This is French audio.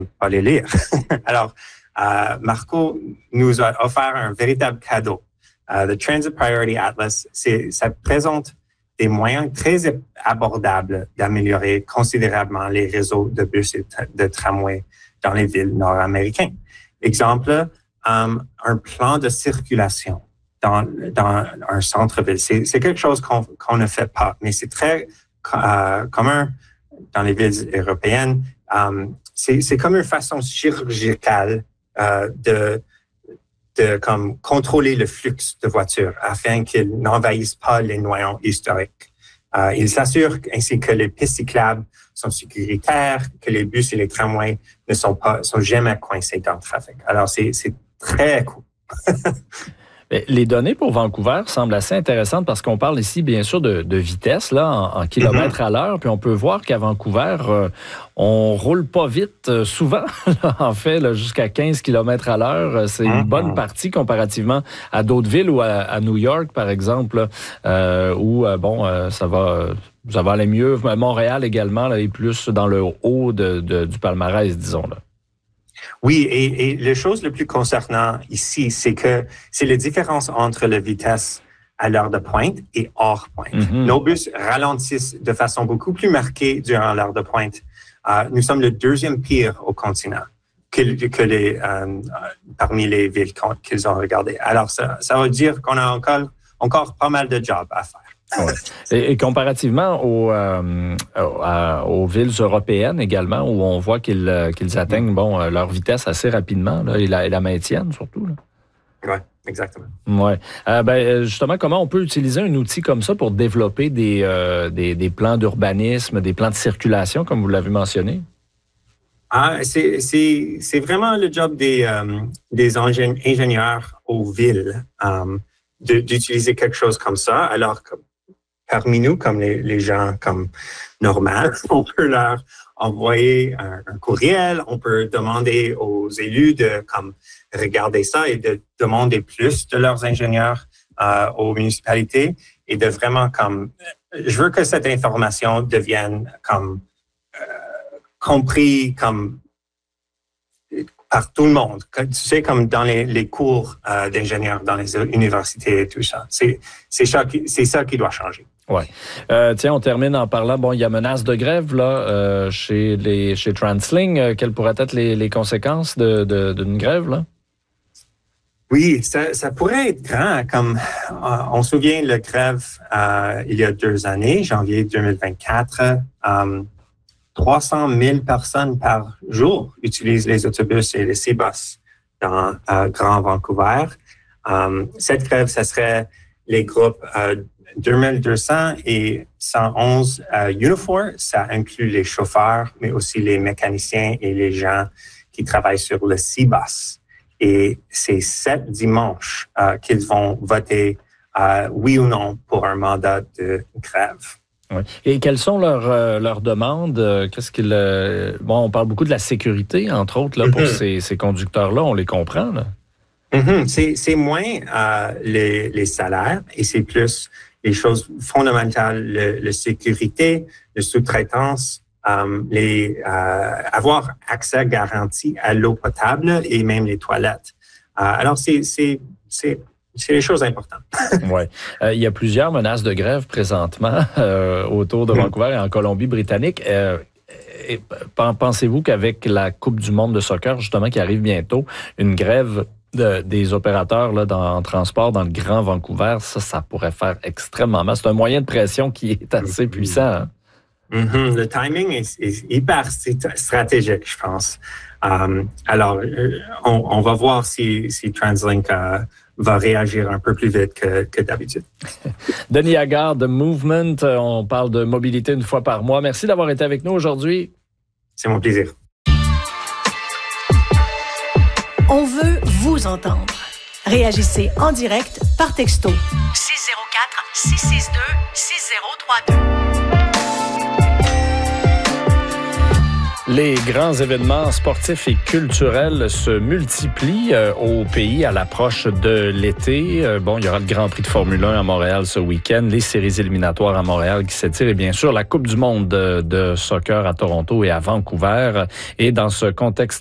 pas les lire. Alors, Marco nous a offert un véritable cadeau. The Transit Priority Atlas, ça présente des moyens très abordables d'améliorer considérablement les réseaux de bus et de tramway dans les villes nord-américaines. Exemple, un plan de circulation dans un centre-ville. C'est quelque chose qu'on ne fait pas, mais c'est très commun dans les villes européennes. C'est comme une façon chirurgicale de comme contrôler le flux de voitures afin qu'ils n'envahissent pas les noyaux historiques. Il s'assure ainsi que les pistes cyclables sont sécuritaires, que les bus et les tramways ne sont jamais coincés dans le trafic. Alors, c'est très cool. Les données pour Vancouver semblent assez intéressantes parce qu'on parle ici, bien sûr, de vitesse là, en kilomètres à l'heure. Puis on peut voir qu'à Vancouver, on roule pas vite souvent. En fait, là, jusqu'à 15 kilomètres à l'heure, c'est une bonne partie comparativement à d'autres villes ou à New York, par exemple, où, ça va aller mieux. Montréal également là, est plus dans le haut du palmarès, disons. Là. Oui, et la chose la plus concernante ici, c'est que c'est la différence entre la vitesse à l'heure de pointe et hors pointe. Nos bus ralentissent de façon beaucoup plus marquée durant l'heure de pointe. Nous sommes le deuxième pire au continent parmi les villes qu'ils ont regardées. Alors, ça veut dire qu'on a encore pas mal de jobs à faire. Ouais. Et comparativement aux villes européennes également, où on voit qu'ils atteignent leur vitesse assez rapidement là, et la maintiennent surtout. Oui, exactement. Ouais. Justement, comment on peut utiliser un outil comme ça pour développer des plans d'urbanisme, des plans de circulation, comme vous l'avez mentionné? C'est vraiment le job des ingénieurs aux villes d'utiliser quelque chose comme ça. Alors que parmi nous, comme les gens comme normal, on peut leur envoyer un courriel, on peut demander aux élus de regarder ça et de demander plus de leurs ingénieurs aux municipalités et de vraiment je veux que cette information devienne compris par tout le monde. Tu sais, comme dans les cours d'ingénieurs dans les universités et tout ça. C'est ça qui doit changer. Oui. Tiens, on termine en parlant, il y a menace de grève là chez TransLink. Quelles pourraient être les conséquences d'une grève là? Oui, ça pourrait être grand. Comme on se souvient, la grève il y a 2 années, janvier 2024, 300 000 personnes par jour utilisent les autobus et les C-Bus dans Grand Vancouver. Cette grève, ça serait les groupes 2200 et 111 Unifor. Ça inclut les chauffeurs, mais aussi les mécaniciens et les gens qui travaillent sur le C-Bus. Et c'est cet dimanche qu'ils vont voter oui ou non pour un mandat de grève. Oui. Et quelles sont leurs demandes? On parle beaucoup de la sécurité, entre autres, là, pour ces conducteurs-là. On les comprend, là. C'est moins les salaires et c'est plus les choses fondamentales, la sécurité, la sous-traitance, avoir accès garanti à l'eau potable et même les toilettes. Alors, c'est les choses importantes. Oui. Il y a plusieurs menaces de grève présentement autour de Vancouver et en Colombie-Britannique. Pensez-vous qu'avec la Coupe du monde de soccer, justement, qui arrive bientôt, une grève des opérateurs là, en transport dans le Grand Vancouver, ça pourrait faire extrêmement mal. C'est un moyen de pression qui est assez puissant. Hein? Le timing est hyper stratégique, je pense. Alors, on va voir si TransLink va réagir un peu plus vite que d'habitude. Denis Aggard de Movement, on parle de mobilité une fois par mois. Merci d'avoir été avec nous aujourd'hui. C'est mon plaisir. On veut vous entendre. Réagissez en direct par texto. 604 662 6032. Les grands événements sportifs et culturels se multiplient au pays à l'approche de l'été. Il y aura le Grand Prix de Formule 1 à Montréal ce week-end, les séries éliminatoires à Montréal qui s'étirent et bien sûr la Coupe du monde de soccer à Toronto et à Vancouver. Et dans ce contexte